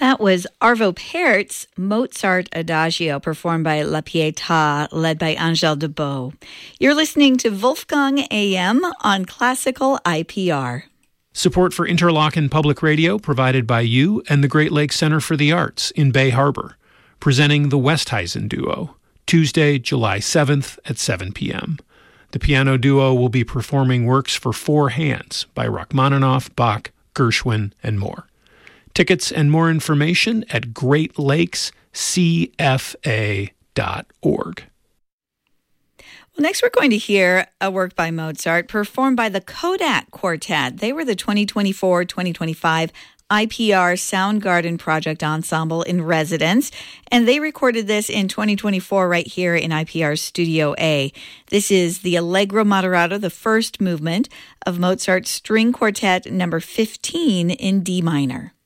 That was Arvo Pärt's Mozart Adagio, performed by La Pietà, led by Angèle Debow. You're listening to Wolfgang AM on Classical IPR. Support for Interlochen Public Radio provided by you and the Great Lakes Center for the Arts in Bay Harbor, presenting the Westhuizen Duo, Tuesday, July 7th at 7 p.m. The piano duo will be performing works for four hands by Rachmaninoff, Bach, Gershwin, and more. Tickets and more information at greatlakescfa.org. Well, next we're going to hear a work by Mozart performed by the Kodak Quartet. They were the 2024-2025 IPR Soundgarden Project Ensemble in residence, and they recorded this in 2024 right here in IPR Studio A. This is the Allegro Moderato, the first movement of Mozart's String Quartet number 15 in D minor.